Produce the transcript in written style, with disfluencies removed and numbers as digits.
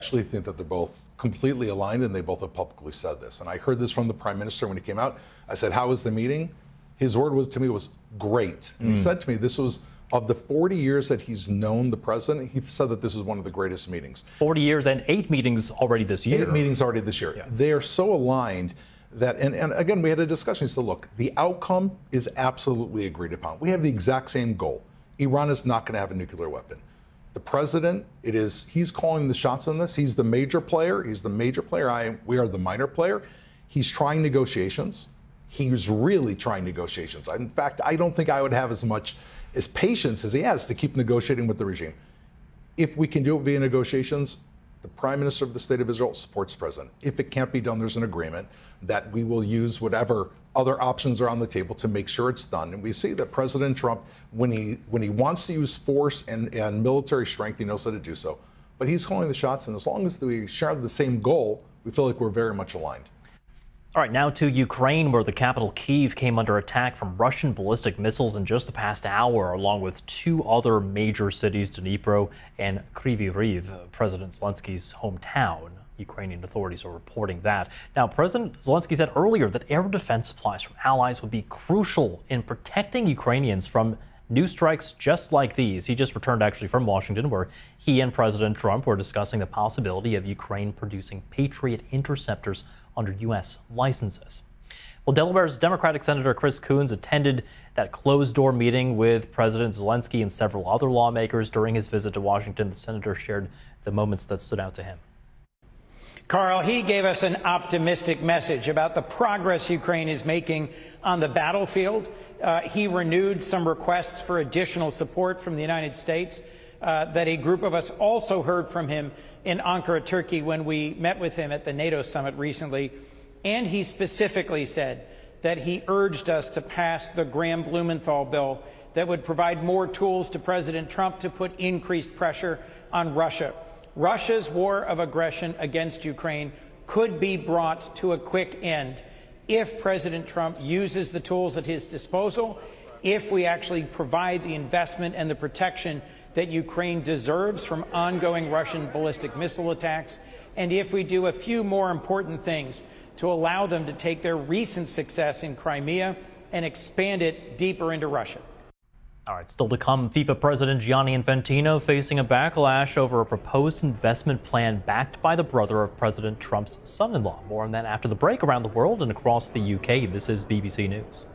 actually think that they're both completely aligned, and they both have publicly said this. And I heard this from the Prime Minister when he came out. I said, how was the meeting? His word was to me was great. And he said to me, this was, of the 40 years that he's known the president, he said that this is one of the greatest meetings. 40 years and 8 meetings already this year. 8 meetings already this year. Yeah. They are so aligned that, and again, we had a discussion. He said, look, the outcome is absolutely agreed upon. We have the exact same goal. Iran is not going to have a nuclear weapon. The president, he's calling the shots on this. He's the major player. He's the major player. We are the minor player. He's trying negotiations. He's really trying negotiations. In fact, I don't think I would have as much as patience as he has to keep negotiating with the regime. If we can do it via negotiations, the Prime Minister of the State of Israel supports the president. If it can't be done, there's an agreement that we will use whatever other options are on the table to make sure it's done. And we see that President Trump, when he wants to use force and military strength, he knows how to do so. But he's calling the shots, and as long as we share the same goal, we feel like we're very much aligned. All right, now to Ukraine, where the capital Kyiv came under attack from Russian ballistic missiles in just the past hour, along with 2 other major cities, Dnipro and Kryvyi Rih, President Zelensky's hometown. Ukrainian authorities are reporting that. Now, President Zelensky said earlier that air defense supplies from allies would be crucial in protecting Ukrainians from new strikes just like these. He just returned actually from Washington, where he and President Trump were discussing the possibility of Ukraine producing Patriot interceptors under U.S. licenses. Well, Delaware's Democratic Senator Chris Coons attended that closed-door meeting with President Zelensky and several other lawmakers during his visit to Washington. The senator shared the moments that stood out to him. Carl, he gave us an optimistic message about the progress Ukraine is making on the battlefield. He renewed some requests for additional support from the United States that a group of us also heard from him in Ankara, Turkey, when we met with him at the NATO summit recently. And he specifically said that he urged us to pass the Graham-Blumenthal bill that would provide more tools to President Trump to put increased pressure on Russia. Russia's war of aggression against Ukraine could be brought to a quick end if President Trump uses the tools at his disposal, if we actually provide the investment and the protection that Ukraine deserves from ongoing Russian ballistic missile attacks, and if we do a few more important things to allow them to take their recent success in Crimea and expand it deeper into Russia. All right, still to come, FIFA President Gianni Infantino facing a backlash over a proposed investment plan backed by the brother of President Trump's son-in-law. More on that after the break. Around the world and across the UK, this is BBC News.